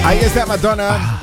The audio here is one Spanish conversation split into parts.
Ahí está Madonna.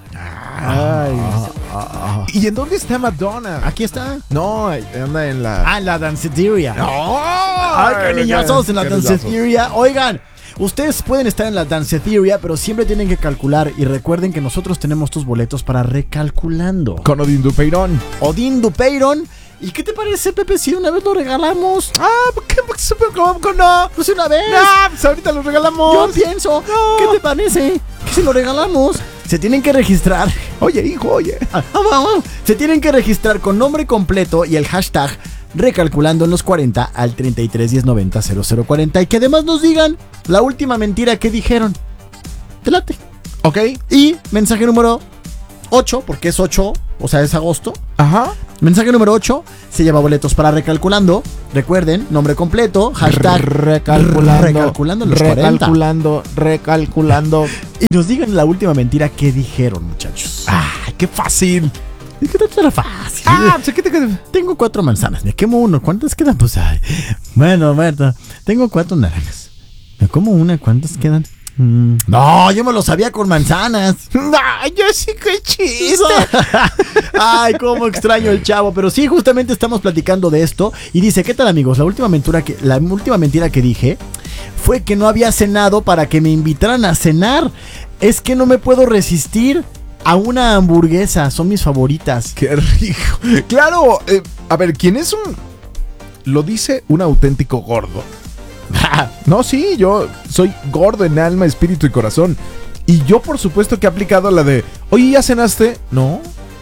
Ay. ¿Y en dónde está Madonna? Aquí está. No, anda en la... En la danceteria. ¡No! Ay, qué niñazos en la danceteria. Oigan, ustedes pueden estar en la danceteria, pero siempre tienen que calcular. Y recuerden que nosotros tenemos tus boletos para Recalculando. Con Odín Dupeirón. Odín Dupeirón. ¿Y qué te parece, Pepe, si una vez lo regalamos? ¿Cómo no? Pues una vez. No, pues ahorita lo regalamos. Yo pienso. No. ¿Qué te parece? Que si lo regalamos. Se tienen que registrar. Oye, hijo, oye. Se tienen que registrar con nombre completo y el hashtag Recalculando en los 40 al 33 10 90 0040. Y que además nos digan la última mentira que dijeron. Te late. Ok. Y mensaje número 8, porque es 8, o sea, es agosto. Ajá. Mensaje número 8 se lleva boletos para Recalculando. Recuerden, nombre completo, hashtag Recalculando en los 40. Recalculando. Y nos digan la última mentira que dijeron, muchachos. ¡Ay, qué fácil! Es que no era fácil. Pues ¿qué te queda? Tengo 4 manzanas, me quemo uno. ¿Cuántas quedan? Pues ay. Bueno, tengo 4 naranjas. Me como una, ¿cuántas quedan? No, yo me lo sabía con manzanas. Ay, yo sí que chiste. Ay, cómo extraño el chavo. Pero sí, justamente estamos platicando de esto. Y dice, ¿qué tal, amigos? La última mentira que dije fue que no había cenado para que me invitaran a cenar. Es que no me puedo resistir a una hamburguesa. Son mis favoritas. Qué rico. Claro, a ver, ¿quién es un...? Lo dice un auténtico gordo. No, sí, yo soy gordo en alma, espíritu y corazón. Y yo, por supuesto, que he aplicado la de, oye, ¿ya cenaste? No.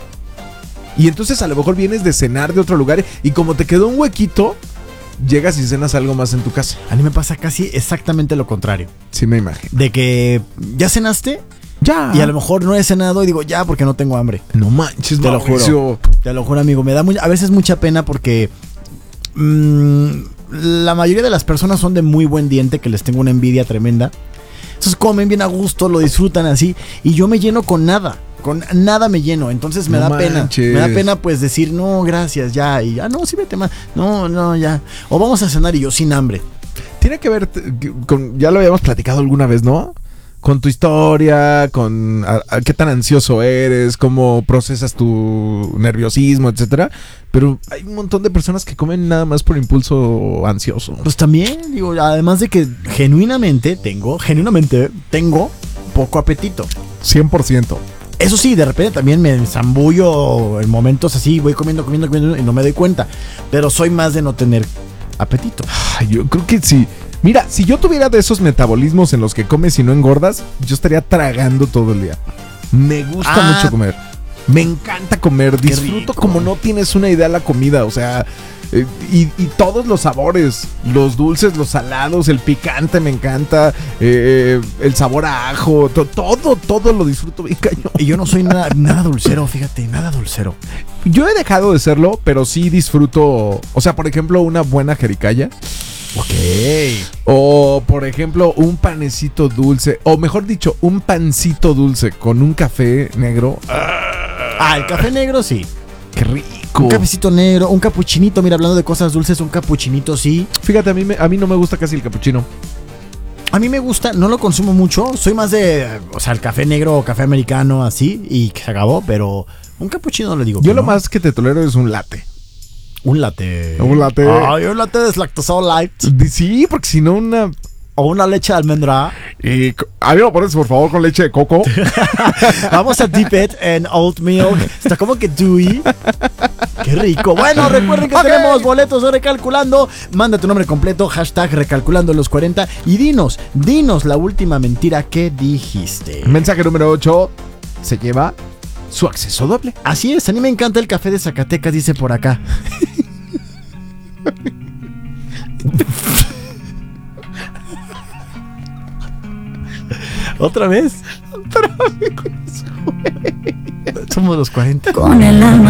Y entonces a lo mejor vienes de cenar de otro lugar y como te quedó un huequito, llegas y cenas algo más en tu casa. A mí me pasa casi exactamente lo contrario. Sí, me imagino. De que, ¿ya cenaste? Ya. Y a lo mejor no he cenado y digo, ya, porque no tengo hambre. No manches, te lo juro. Te lo juro, amigo. Me da a veces mucha pena porque... la mayoría de las personas son de muy buen diente, que les tengo una envidia tremenda. Entonces comen bien a gusto, lo disfrutan así. Y yo me lleno con nada me lleno. Entonces me da pena. Me da pena pues decir, no, gracias, ya. Y ya, no, sí, vete más. No, ya. O vamos a cenar y yo sin hambre. Tiene que ver con, ya lo habíamos platicado alguna vez, ¿no? Con tu historia, con qué tan ansioso eres, cómo procesas tu nerviosismo, etcétera. Pero hay un montón de personas que comen nada más por impulso ansioso. Pues también, digo, además de que genuinamente tengo poco apetito. 100%. Eso sí, de repente también me zambullo en momentos así, voy comiendo y no me doy cuenta. Pero soy más de no tener apetito. Ay, yo creo que sí. Mira, si yo tuviera de esos metabolismos en los que comes y no engordas, yo estaría tragando todo el día. Me gusta mucho comer. Me encanta comer. Disfruto como no tienes una idea la comida. O sea, y todos los sabores. Los dulces, los salados, el picante me encanta. El sabor a ajo. Todo lo disfruto bien cañón. Y yo no soy nada dulcero, fíjate, nada dulcero. Yo he dejado de serlo, pero sí disfruto. O sea, por ejemplo, una buena jericaya. Ok. O, por ejemplo, un panecito dulce. O mejor dicho, un pancito dulce con un café negro. El café negro sí. Qué rico. Un cafecito negro, un capuchinito. Mira, hablando de cosas dulces, un capuchinito sí. Fíjate, a mí no me gusta casi el capuchino. A mí me gusta, no lo consumo mucho. Soy más de, o sea, el café negro o café americano así. Y se acabó, pero un capuchino no le digo. Yo lo más que te tolero es un latte. Un latte. Un latte. Ay, un latte deslactosado light. Sí, porque si no una... O una leche de almendra. Y a mí lo pones, por favor, con leche de coco. Vamos a dip it en oatmeal. Está como que dewy. Qué rico. Bueno, recuerden que tenemos boletos de Recalculando. Manda tu nombre completo, hashtag Recalculando los 40. Y dinos la última mentira que dijiste. Mensaje número 8 se lleva su acceso doble. Así es, a mí me encanta el café de Zacatecas, dice por acá. ¿Otra vez? Somos los 40. Con el alma